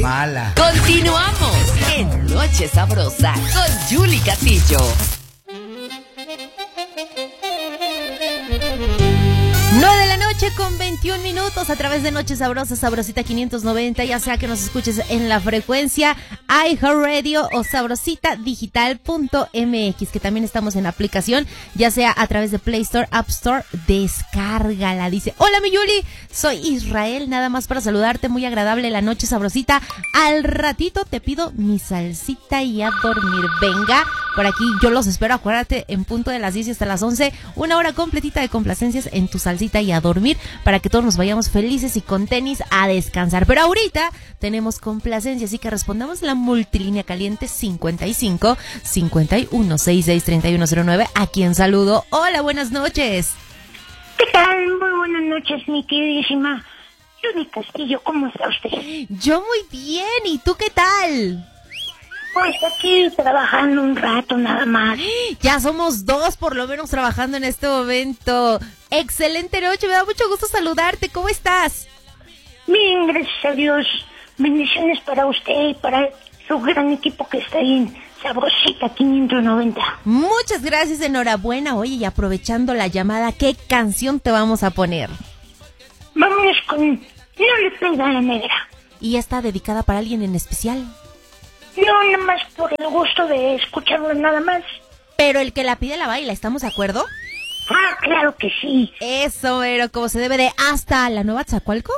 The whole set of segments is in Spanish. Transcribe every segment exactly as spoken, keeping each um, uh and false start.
mala. Continuamos en Noche Sabrosa con Yuli Castillo. nueve de la noche con veintiún minutos a través de Noche Sabrosa, Sabrosita quinientos noventa, ya sea que nos escuches en la frecuencia iHeartRadio o sabrosita digital punto m x, que también estamos en la aplicación, ya sea a través de Play Store, App Store, descárgala. Dice, hola mi Yuli, soy Israel, nada más para saludarte, muy agradable la Noche Sabrosita. Al ratito te pido mi salsita y a dormir. Venga, por aquí yo los espero, acuérdate, en punto de las diez hasta las once, una hora completita de complacencias en tu salsita y a dormir, para que todos nos vayamos felices y con tenis a descansar. Pero ahorita tenemos complacencia, así que respondamos la multilínea caliente cincuenta y cinco, cincuenta y uno, sesenta y seis, treinta y uno cero nueve. A quien saludo. Hola, buenas noches. ¿Qué tal? Muy buenas noches, mi queridísima Yuli Castillo. ¿Cómo está usted? Yo muy bien. ¿Y tú qué tal? Pues aquí trabajando un rato nada más. Ya somos dos por lo menos trabajando en este momento. Excelente noche, me da mucho gusto saludarte. ¿Cómo estás? Bien, gracias a Dios. Bendiciones para usted y para su gran equipo que está ahí en Sabrosita quinientos noventa. Muchas gracias, enhorabuena. Oye, y aprovechando la llamada, ¿qué canción te vamos a poner? Vámonos con No le pega a la negra. ¿Y está dedicada para alguien en especial? No, nada más por el gusto de escucharlo nada más. Pero el que la pide la baila, ¿estamos de acuerdo? Ah, claro que sí. Eso, pero como se debe de hasta la Nueva Tzacualco.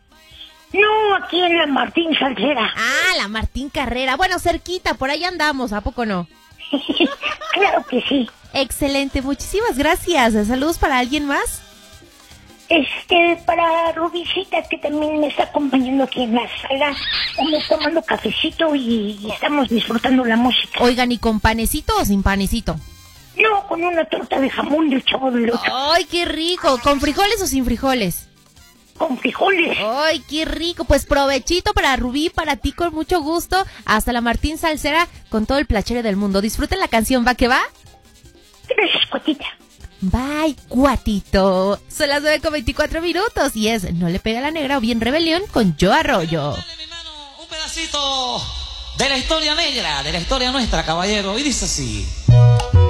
No, aquí en la Martín Salcera. Ah, la Martín Carrera. Bueno, cerquita, por ahí andamos, ¿a poco no? Claro que sí. Excelente, muchísimas gracias. ¿Saludos para alguien más? Este, para Rubicita, que también me está acompañando aquí en la sala. Estamos tomando cafecito y estamos disfrutando la música. Oigan, ¿y con panecito o sin panecito? No, con una torta de jamón del Chavo del Ocho. ¡Ay, qué rico! ¿Con frijoles o sin frijoles? Con frijoles. ¡Ay, qué rico! Pues provechito para Rubí, para ti con mucho gusto. Hasta la Martín Salcera con todo el placere del mundo. Disfruten la canción, ¿va que va? Gracias, Cuatita. Bye, Cuatito. Son las nueve con veinticuatro minutos y es No le pega a la negra o bien Rebelión con Yo Arroyo. Un pedacito de la historia negra, de la historia nuestra, caballero. Y dice así.